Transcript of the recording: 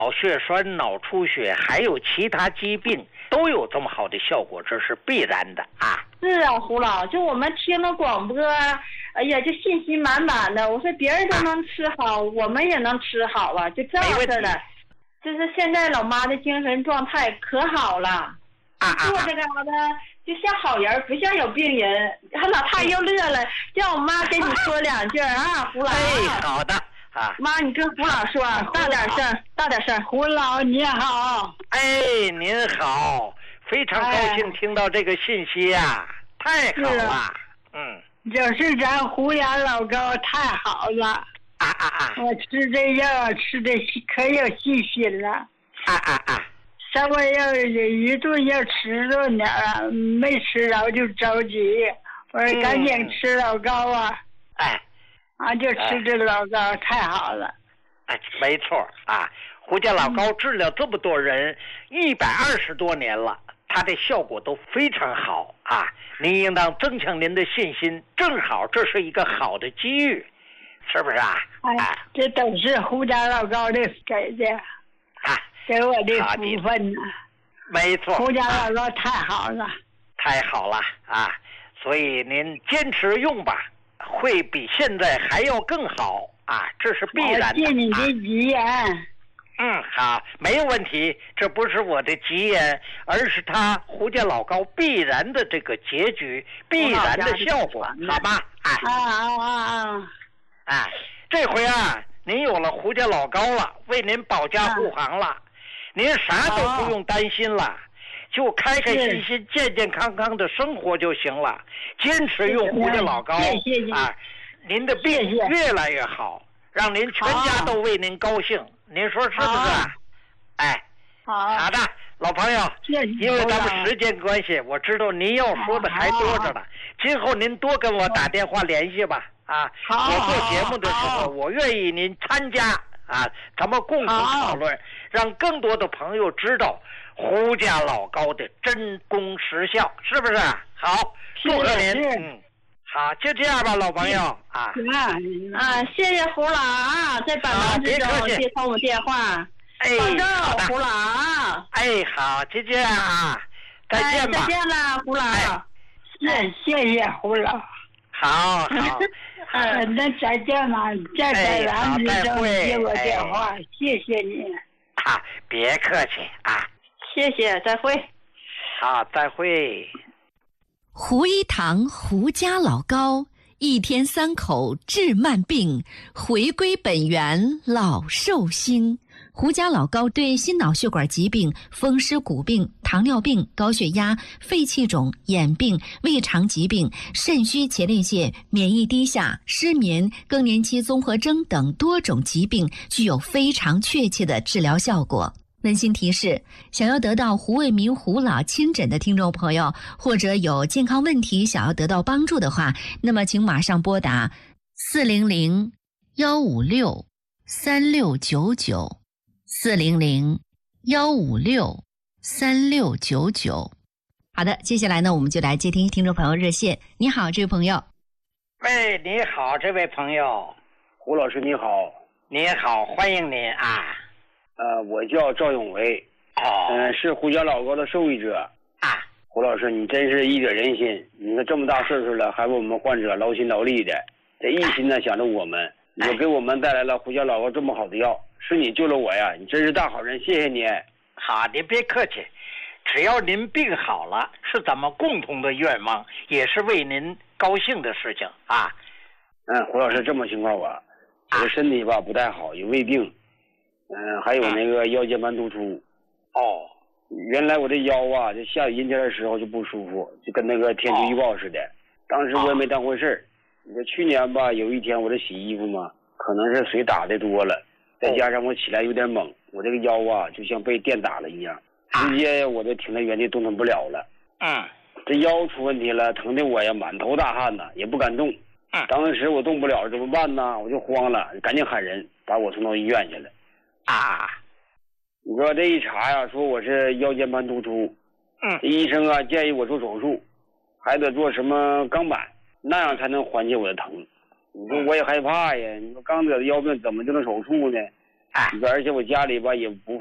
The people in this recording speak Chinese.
脑血栓、脑出血，还有其他疾病都有这么好的效果，这是必然的啊。 是啊，胡老，就我们听了广播，哎呀，就信心满满的。我说别人都能吃好，我们也能吃好啊，就这样式的。就是现在老妈的精神状态可好了，坐这个的就像好人，不像有病人。他老太又乐了，叫我妈跟你说两句啊，胡老。 哎，好的啊。 妈，你跟胡老说，大点声，大点声。 胡老你好。 哎，您好。非常高兴听到这个信息呀，太好了。 就是咱胡家老高太好了。我吃这药吃的可有信心了。稍微要一顿要吃着点儿，没吃着就着急。我说赶紧吃老高啊。就吃这老高太好了。 没错啊，胡家老高治疗这么多人120多年了。它的效果都非常好啊！您应当增强您的信心，正好这是一个好的机遇，是不是啊？ 这都是胡家老高的给的，给我的福分呢。 没错， 胡家老高太好了， 太好了啊！所以您坚持用吧，会比现在还要更好啊！这是必然的。 谢你的吉言。 好，没有问题。这不是我的吉言，而是他胡家老高必然的这个结局，必然的效果，好吗？这回啊，您有了胡家老高了，为您保驾护航了，您啥都不用担心了，就开开心心、健健康康的生活就行了。坚持用胡家老高，您的病越来越好，让您全家都为您高兴。您说是不是？好的，老朋友，因为咱们时间关系，我知道您要说的还多着呢。今后您多跟我打电话联系吧。我做节目的时候，我愿意您参加咱们共同讨论，让更多的朋友知道胡家老高的真功实效，是不是？好，祝贺您。好，就这样吧，老朋友谢谢胡老在百忙之中接通我电话。保重，胡老好，就这样再见吧。 再见了，胡老。 谢谢胡老。 好。 那再见吧，在百忙之中接我电话，谢谢你。 别客气谢谢，再会。 好，再会。 胡一堂胡家老高，一天3口治慢病，回归本源老寿星。胡家老高对心脑血管疾病、风湿骨病、糖尿病、高血压、肺气肿、眼病、胃肠疾病、肾虚前列腺、免疫低下、失眠、更年期综合征等多种疾病具有非常确切的治疗效果。温馨提示，想要得到胡卫民胡老亲诊的听众朋友，或者有健康问题想要得到帮助的话，那么请马上拨打400-156-3699 400-156-3699。好的，接下来呢，我们就来接听听众朋友热线。你好，这位朋友。 喂，你好，这位朋友。 胡老师你好。 你好，欢迎您我叫赵永维，是胡家老高的受益者。胡老师，你真是义者仁心，你说这么大岁数了，还为我们患者劳心劳力的，这一心呢想着我们，你给我们带来了胡家老高这么好的药，是你救了我呀，你真是大好人，谢谢你。 好，您别客气，只要您病好了，是咱们共同的愿望，也是为您高兴的事情胡老师，这么情况我的身体吧不太好，有胃病。还有那个腰间盘突出。原来我这腰这下雨阴天的时候就不舒服，就跟那个天气预报似的。当时我也没当回事儿。你说去年吧，有一天我这洗衣服嘛，可能是水打的多了，再加上我起来有点猛，我这个腰就像被电打了一样，直接我就停在原地动弹不了了。这腰出问题了，疼的我呀满头大汗也不敢动。当时我动不了怎么办呢？我就慌了，赶紧喊人把我送到医院去了。你说这一查呀，说我是腰间盘突出。医生建议我做手术，还得做什么钢板，那样才能缓解我的疼。你说我也害怕呀，你说刚得的腰病怎么就能手术呢？ 而且我家里吧也不